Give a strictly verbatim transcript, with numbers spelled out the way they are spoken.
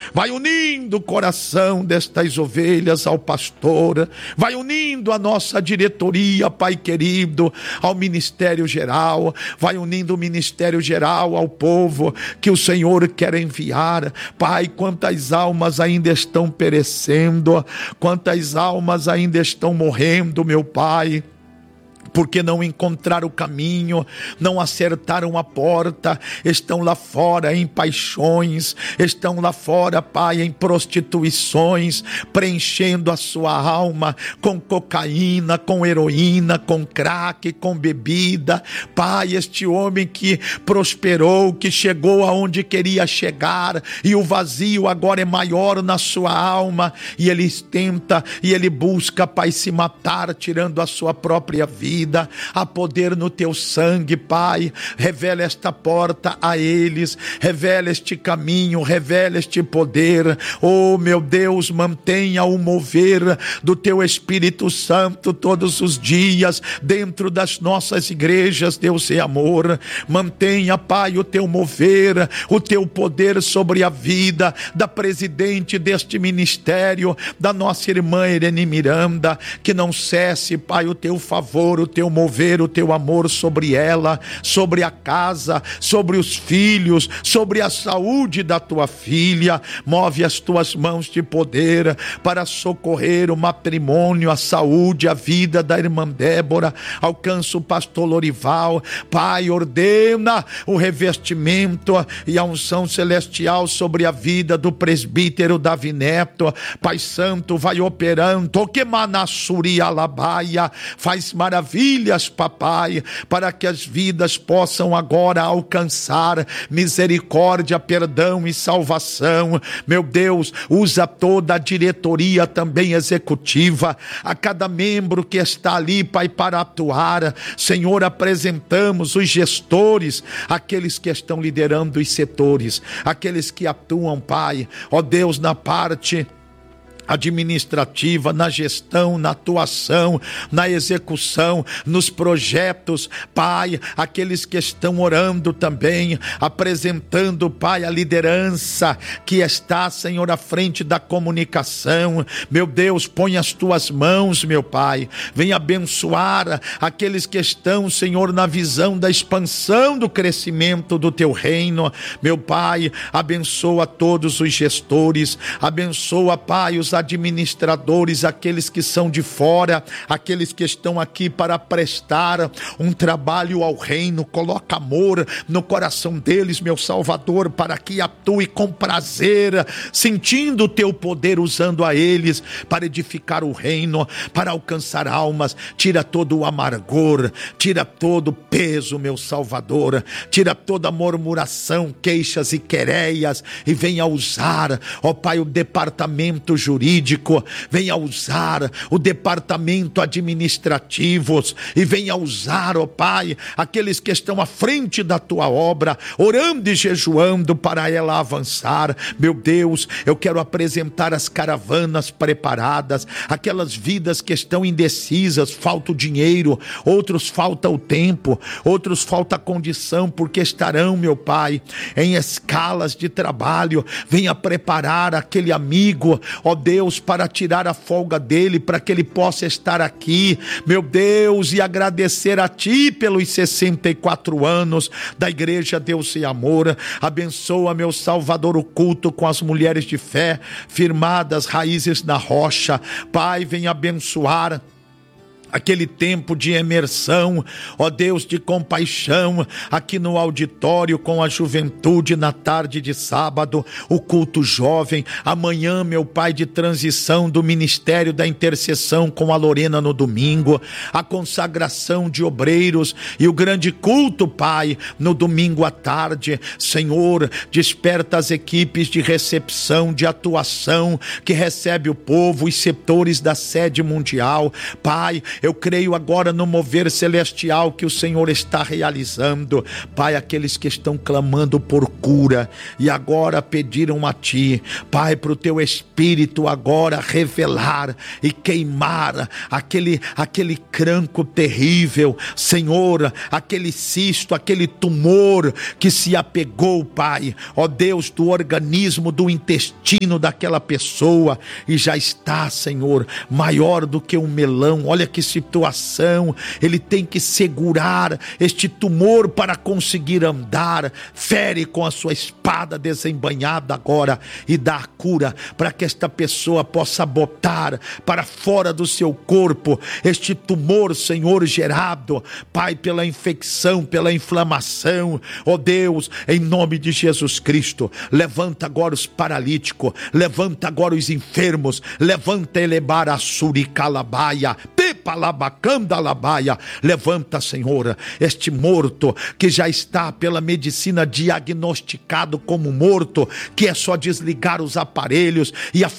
vai unindo o coração destas ovelhas ao pastor, vai unindo a nossa diretoria, Pai querido, ao ministério geral, vai unindo o ministério geral ao povo que o Senhor quer enviar. Pai, quantas almas ainda estão perecendo, quantas almas ainda estão morrendo, meu Pai, porque não encontraram o caminho, não acertaram a porta, estão lá fora em paixões, estão lá fora, Pai, em prostituições, preenchendo a sua alma com cocaína, com heroína, com crack, com bebida. Pai, este homem que prosperou, que chegou aonde queria chegar, e o vazio agora é maior na sua alma, e ele tenta, e ele busca, Pai, se matar, tirando a sua própria vida. Há poder no teu sangue, Pai. Revela esta porta a eles, revela este caminho, revela este poder. Oh, meu Deus, mantenha o mover do teu Espírito Santo todos os dias dentro das nossas igrejas, Deus é amor. Mantenha, Pai, o teu mover, o teu poder sobre a vida da presidente deste ministério, da nossa irmã Irene Miranda, que não cesse, Pai, o teu favor, o teu mover, o teu amor sobre ela, sobre a casa, sobre os filhos, sobre a saúde da tua filha. Move as tuas mãos de poder para socorrer o matrimônio, a saúde, a vida da irmã Débora. Alcança o pastor Lorival, Pai, ordena o revestimento e a unção celestial sobre a vida do presbítero Davi Neto. Pai Santo, vai operando, que manassuri alabaia, faz maravilha, papai, para que as vidas possam agora alcançar misericórdia, perdão e salvação. Meu Deus, usa toda a diretoria também executiva, a cada membro que está ali, Pai, para atuar. Senhor, apresentamos os gestores, aqueles que estão liderando os setores, aqueles que atuam, Pai, ó Deus, na parte administrativa, na gestão, na atuação, na execução, nos projetos, Pai, aqueles que estão orando também, apresentando, Pai, a liderança que está, Senhor, à frente da comunicação. Meu Deus, põe as tuas mãos, meu Pai, vem abençoar aqueles que estão, Senhor, na visão da expansão do crescimento do teu reino. Meu Pai, abençoa todos os gestores, abençoa, Pai, os administradores, aqueles que são de fora, aqueles que estão aqui para prestar um trabalho ao reino. Coloca amor no coração deles, meu Salvador, para que atue com prazer, sentindo o teu poder, usando a eles para edificar o reino, para alcançar almas. Tira todo o amargor, tira todo o peso, meu Salvador, tira toda a murmuração, queixas e quereias, e venha usar, ó Pai, o departamento jurídico, venha usar o departamento administrativo, e venha usar, ó Pai, aqueles que estão à frente da tua obra, orando e jejuando para ela avançar. Meu Deus, eu quero apresentar as caravanas preparadas, aquelas vidas que estão indecisas, falta o dinheiro, outros falta o tempo, outros falta a condição, porque estarão, meu Pai, em escalas de trabalho. Venha preparar aquele amigo, ó Deus, para tirar a folga dele, para que ele possa estar aqui, meu Deus, e agradecer a Ti pelos sessenta e quatro anos da Igreja Deus e Amor. Abençoa, meu Salvador, o culto com as mulheres de fé, firmadas, raízes na rocha. Pai, vem abençoar aquele tempo de imersão, ó Deus, de compaixão, aqui no auditório com a juventude na tarde de sábado, o culto jovem, amanhã, meu Pai, de transição do ministério da intercessão com a Lorena no domingo, a consagração de obreiros e o grande culto, Pai, no domingo à tarde. Senhor, desperta as equipes de recepção, de atuação, que recebe o povo, os setores da sede mundial. Pai, Eu creio agora no mover celestial que o Senhor está realizando. Pai, aqueles que estão clamando por cura e agora pediram a Ti, Pai, para o Teu Espírito agora revelar e queimar aquele, aquele cranco terrível, Senhor, aquele cisto, aquele tumor que se apegou, Pai, ó Deus, do organismo, do intestino daquela pessoa, e já está, Senhor, maior do que um melão. Olha que situação, ele tem que segurar este tumor para conseguir andar. Fere com a sua espada desembainhada agora e dá a cura para que esta pessoa possa botar para fora do seu corpo este tumor, Senhor, gerado, Pai, pela infecção, pela inflamação. Ó Deus, em nome de Jesus Cristo, levanta agora os paralíticos, levanta agora os enfermos, levanta elebar a suricalabaia, pepalabacandalabaia, levanta, Senhor, este morto que já está pela medicina diagnosticado como morto, que é só desligar os aparelhos e a